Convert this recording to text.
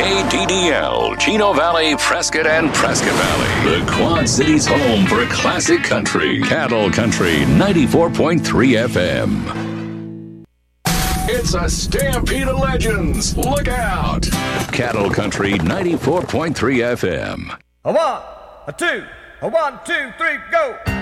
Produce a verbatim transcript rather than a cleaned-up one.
K D D L, Chino Valley, Prescott, and Prescott Valley. The Quad Cities' home for classic country. Cattle Country ninety-four point three F M. It's a stampede of legends. Look out. Cattle Country ninety-four point three F M. A one, a two, a one, two, three, go.